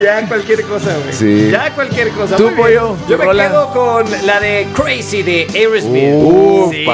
Ya cualquier cosa, güey. Sí. Ya cualquier cosa. ¿Tú, Pollo? Yo me quedo con la de Crazy de Aerosmith. Sí.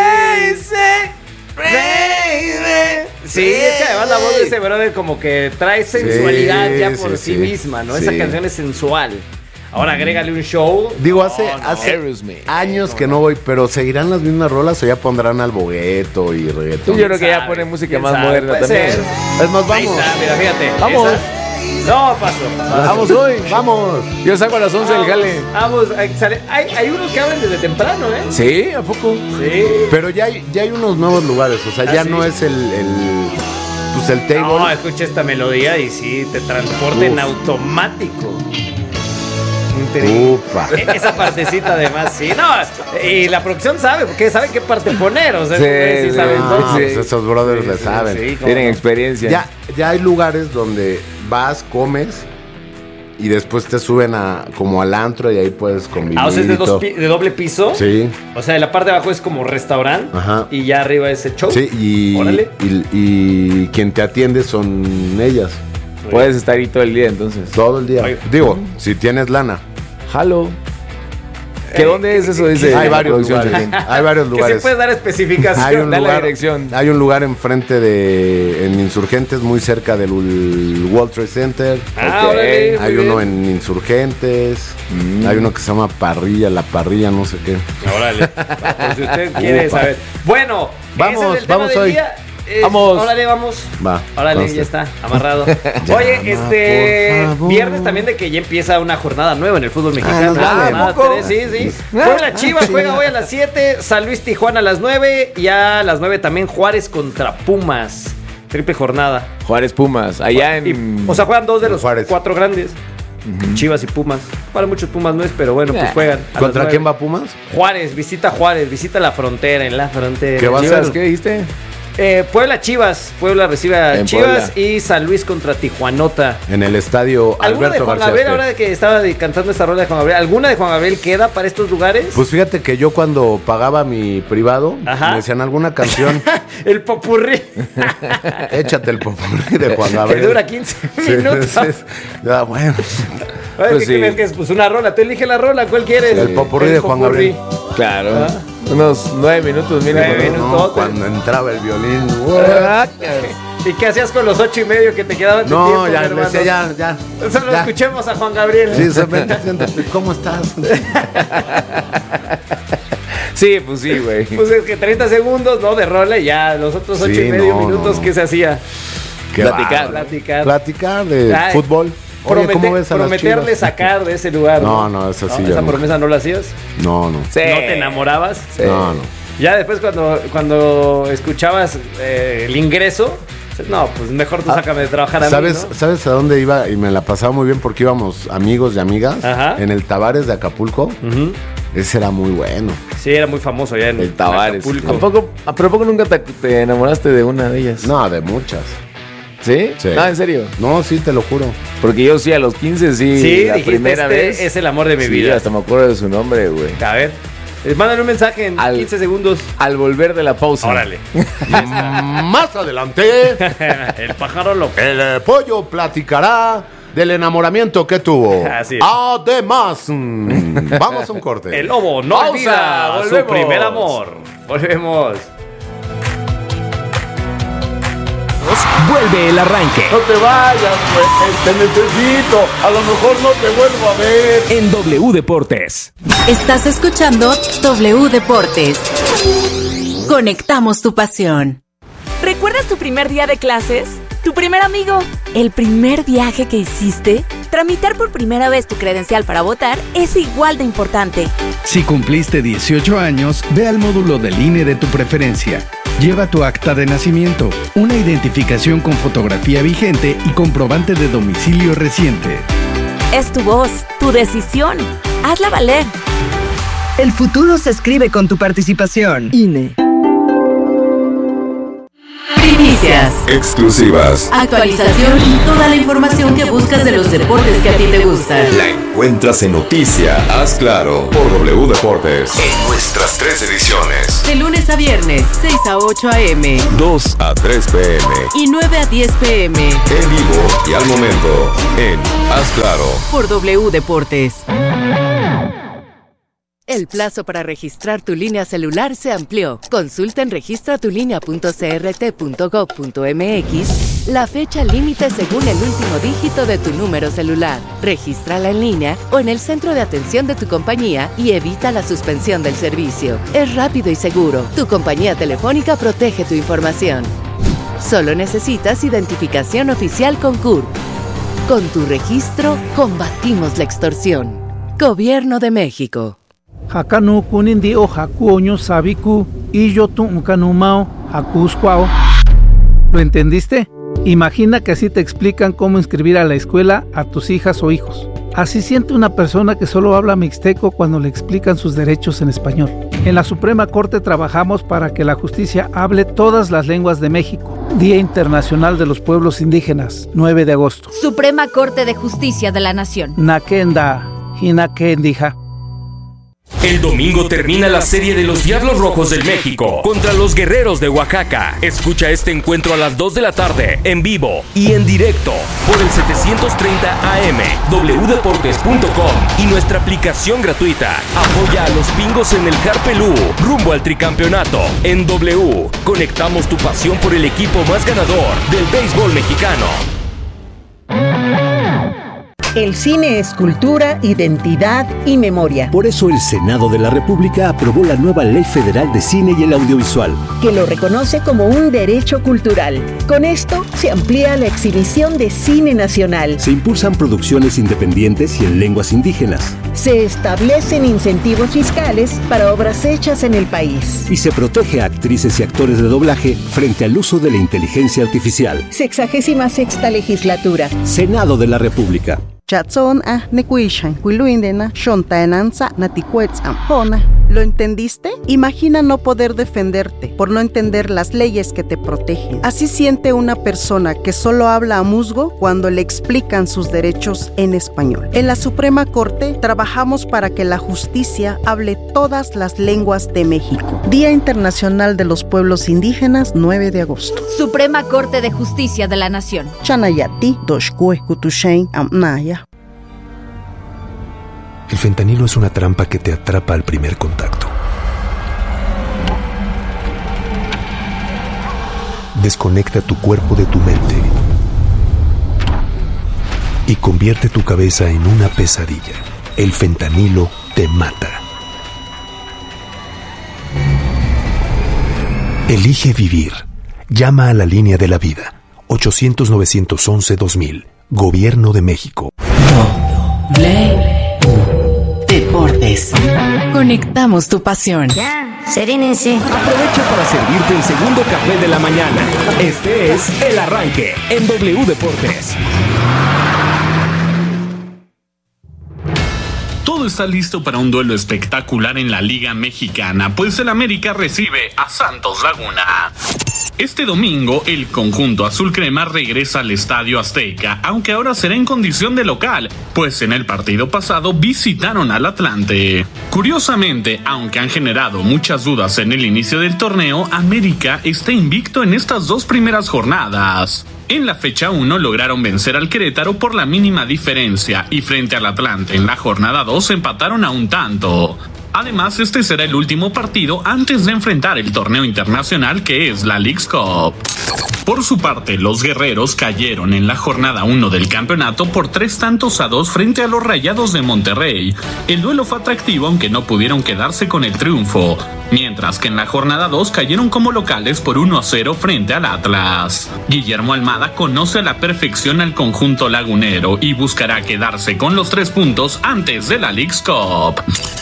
Sí, es que además la voz de ese brother como que trae sensualidad ya por sí misma, ¿no? Esa canción es sensual. Ahora agrégale un show. Digo, hace años que no voy, pero ¿seguirán las mismas rolas o ya pondrán al bogueto y reggaetón? Yo creo que ya ponen música más moderna también. Es más, vamos. Mira, fíjate. Vamos. No, paso. Vamos hoy. Vamos. Yo saco a las 11 del jale. Vamos, hay unos que abren desde temprano, ¿eh? ¿Sí? ¿A poco? Sí. Pero ya hay unos nuevos lugares, o sea, ya no es el table. No, escucha esta melodía y sí, te transporta en automático. Upa. Esa partecita además, sí, no, y la producción sabe, porque sabe qué parte poner, o sea, Sí, sí saben todo. Pues esos brothers le saben. Sí, Tienen experiencia. Ya hay lugares donde vas, comes y después te suben como al antro y ahí puedes convivir. O sea, es de doble piso. Sí. O sea, la parte de abajo es como restaurante. Ajá. Y ya arriba es el show. Sí, Órale. y quien te atiende son ellas. Puedes estar ahí todo el día, entonces. Todo el día. Oye. Digo, si tienes lana. Jalo. ¿Qué dónde es eso? Dice Hay varios producción. lugares. Hay varios Que lugares. si puedes dar especificación. Hay un Dale la lugar, dirección. Hay un lugar enfrente en Insurgentes, muy cerca del World Trade Center. Ah, órale, Hay muy uno bien. en Insurgentes. Hay uno que se llama La Parrilla, no sé qué. Órale. Pues si usted quiere saber. Bueno, Vamos, ese es el tema vamos del hoy. día. Vamos. Órale, vamos. Va. Órale, conste. ya está, amarrado. Llama, Oye, por favor. viernes también de que ya empieza una jornada nueva en el fútbol mexicano. nos vale. Jornada ¿Poco? 3, sí. Puebla Chivas juega hoy a las 7, San Luis Tijuana a las 9 y a las 9 también Juárez contra Pumas. Triple jornada. Juárez Pumas. Allá Y, en. o sea, juegan dos de los Juárez. 4 grandes. Chivas y Pumas. Para muchos Pumas no es, pero bueno, pues juegan. a ¿Contra las quién 9. va Pumas? Juárez, visita la frontera, en la frontera. ¿Qué va a Chivas, ser? ¿qué dijiste? Puebla Chivas. Puebla recibe a En Chivas Puebla. y San Luis contra Tijuanota. En el estadio ¿Alguna de Alberto Juan García. Gabriel, ahora de que estaba cantando esta rola de Juan Gabriel, alguna de Juan Gabriel queda para estos lugares? Pues fíjate que yo cuando pagaba mi privado, Ajá. me decían alguna canción, El popurrí. échate el popurrí de Juan Que Gabriel. dura 15 Sí, minutos. sí. Ya, bueno. Oye, Pues ¿qué sí. crees que es? Pues una rola. Tú elige la rola. ¿Cuál quieres? El popurrí de Juan Gabriel. Claro. Unos 9 minutos, mínimo. 9 ¿no? minutos. No, cuando entraba el violín. ¿Y qué hacías con los 8:30 que te quedaban tu No, tiempo, ya, mi le hermano? decía, ya. Solo ya. escuchemos a Juan Gabriel. Sí, siéntate. ¿Cómo estás? Sí, pues sí, güey. Pues es que 30 segundos, ¿no? De rola y ya los otros 8:30 no, minutos, no. ¿qué se hacía? Qué Platicar. bárbaro. Platicar de Ay, fútbol. Oye, ¿cómo ves a las prometerle Chivas? sacar de ese lugar. No, eso sí. ¿Esa yo no. promesa no la hacías? No. Sí. ¿No te enamorabas? Sí. No. Ya después cuando escuchabas el ingreso, no, pues mejor tú sácame de trabajar a mí, ¿no? ¿Sabes a dónde iba? Y me la pasaba muy bien porque íbamos amigos y amigas. Ajá. En el Tavares de Acapulco. Ujú. Ese era muy bueno. Sí, era muy famoso ya en El Tavares. Acapulco. ¿Pero a poco nunca te enamoraste de una de ellas? No, de muchas. ¿Sí? Sí. No, en serio. No, sí, te lo juro. Porque yo sí, a los 15, sí, Sí, la dijiste, primera vez. es el amor de mi Sí, vida. hasta me acuerdo de su nombre, güey. A ver, mándale un mensaje en Al- 15 segundos. Al volver de la pausa. Órale. Más adelante, El pájaro loco. el pollo platicará del enamoramiento que tuvo. Así es. Además, vamos a un corte. El lobo no Pausa, olvida su volvemos. primer amor. Volvemos. Vuelve el arranque No te vayas, güey. Te necesito. A lo mejor no te vuelvo a ver. en W Deportes. Estás escuchando W Deportes. Conectamos tu pasión. ¿Recuerdas tu primer día de clases? ¿Tu primer amigo? ¿El primer viaje que hiciste? Tramitar por primera vez tu credencial para votar es igual de importante. Si cumpliste 18 años, ve al módulo del INE de tu preferencia. Lleva tu acta de nacimiento, una identificación con fotografía vigente y comprobante de domicilio reciente. Es tu voz, tu decisión. Hazla valer. El futuro se escribe con tu participación. INE. Primicia. Noticias. Exclusivas. Actualización y toda la información que buscas de los deportes que a ti te gustan. La encuentras en Noticia, Haz Claro, por W Deportes. En nuestras 3 ediciones. De lunes a viernes, 6 a 8 a.m. 2 a 3 p.m. y 9 a 10 p.m. En vivo y al momento, en Haz Claro. Por W Deportes. El plazo para registrar tu línea celular se amplió. Consulta en registratulinea.crt.gov.mx la fecha límite según el último dígito de tu número celular. Regístrala en línea o en el centro de atención de tu compañía y evita la suspensión del servicio. Es rápido y seguro. Tu compañía telefónica protege tu información. Solo necesitas identificación oficial con CURP. Con tu registro, combatimos la extorsión. Gobierno de México. Hakanu kunindi o hakuoño sabiku y yo tu unkanumao hakuscuao. ¿Lo entendiste? Imagina que así te explican cómo inscribir a la escuela a tus hijas o hijos. Así siente una persona que solo habla mixteco cuando le explican sus derechos en español. En la Suprema Corte trabajamos para que la justicia hable todas las lenguas de México. Día Internacional de los Pueblos Indígenas, 9 de agosto. Suprema Corte de Justicia de la Nación. Nakenda, Hinakendija. El domingo termina la serie de los Diablos Rojos del México contra los Guerreros de Oaxaca. Escucha este encuentro a las 2 de la tarde, en vivo y en directo, por el 730 AM, wdeportes.com y nuestra aplicación gratuita. Apoya a los Pingos en el Harpelú, rumbo al tricampeonato. En W, conectamos tu pasión por el equipo más ganador del béisbol mexicano. El cine es cultura, identidad y memoria. Por eso el Senado de la República aprobó la nueva Ley Federal de Cine y el Audiovisual, que lo reconoce como un derecho cultural. Con esto se amplía la exhibición de cine nacional. Se impulsan producciones independientes y en lenguas indígenas. Se establecen incentivos fiscales para obras hechas en el país. Y se protege a actrices y actores de doblaje frente al uso de la inteligencia artificial. 66ª Legislatura. Senado de la República. ¿Lo entendiste? Imagina no poder defenderte por no entender las leyes que te protegen. Así siente una persona que solo habla a musgo cuando le explican sus derechos en español. En la Suprema Corte trabajamos para que la justicia hable todas las lenguas de México. Día Internacional de los Pueblos Indígenas, 9 de agosto. Suprema Corte de Justicia de la Nación. Chanayati, Doshkue, Kutushain, Amnaya. El fentanilo es una trampa que te atrapa al primer contacto. Desconecta tu cuerpo de tu mente y convierte tu cabeza en una pesadilla. El fentanilo te mata. Elige vivir. Llama a la línea de la vida. 800-911-2000. Gobierno de México. Deportes. Conectamos tu pasión. Ya, serénense. Aprovecha para servirte el segundo café de la mañana. Este es El Arranque en W Deportes. Todo está listo para un duelo espectacular en la Liga Mexicana, pues el América recibe a Santos Laguna. Este domingo, el conjunto azul crema regresa al Estadio Azteca, aunque ahora será en condición de local, pues en el partido pasado visitaron al Atlante. Curiosamente, aunque han generado muchas dudas en el inicio del torneo, América está invicto en estas 2 primeras jornadas. En la fecha 1 lograron vencer al Querétaro por la mínima diferencia y frente al Atlante en la jornada 2 empataron a un tanto. Además, este será el último partido antes de enfrentar el torneo internacional que es la Leagues Cup. Por su parte, los guerreros cayeron en la jornada 1 del campeonato por 3-2 frente a los Rayados de Monterrey. El duelo fue atractivo aunque no pudieron quedarse con el triunfo, mientras que en la jornada 2 cayeron como locales por 1-0 frente al Atlas. Guillermo Almada conoce a la perfección al conjunto lagunero y buscará quedarse con los 3 puntos antes de la Leagues Cup.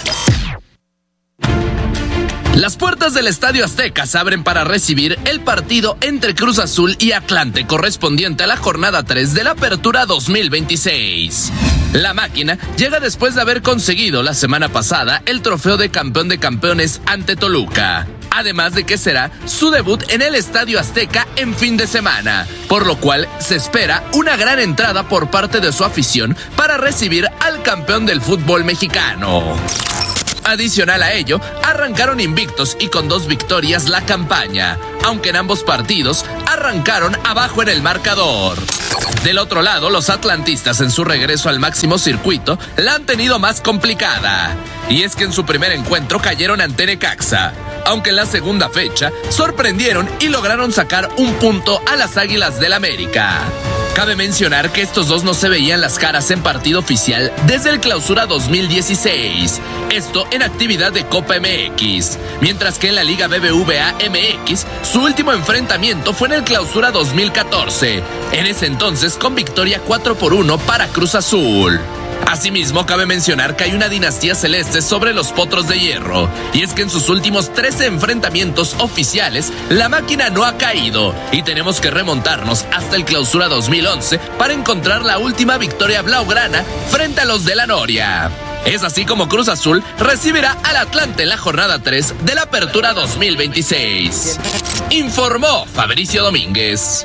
Las puertas del Estadio Azteca se abren para recibir el partido entre Cruz Azul y Atlante correspondiente a la jornada 3 de la Apertura 2026. La máquina llega después de haber conseguido la semana pasada el trofeo de campeón de campeones ante Toluca. Además de que será su debut en el Estadio Azteca en fin de semana, por lo cual se espera una gran entrada por parte de su afición para recibir al campeón del fútbol mexicano. Adicional a ello, arrancaron invictos y con 2 victorias la campaña, aunque en ambos partidos arrancaron abajo en el marcador. Del otro lado, los atlantistas en su regreso al máximo circuito la han tenido más complicada. Y es que en su primer encuentro cayeron ante Necaxa, aunque en la segunda fecha sorprendieron y lograron sacar un punto a las Águilas del América. Cabe mencionar que estos dos no se veían las caras en partido oficial desde el Clausura 2016, esto en actividad de Copa MX, mientras que en la Liga BBVA MX su último enfrentamiento fue en el Clausura 2014, en ese entonces con victoria 4-1 para Cruz Azul. Asimismo, cabe mencionar que hay una dinastía celeste sobre los Potros de Hierro, y es que en sus últimos 13 enfrentamientos oficiales, la máquina no ha caído, y tenemos que remontarnos hasta el Clausura 2011 para encontrar la última victoria blaugrana frente a los de la Noria. Es así como Cruz Azul recibirá al Atlante en la jornada 3 de la Apertura 2026. Informó Fabricio Domínguez.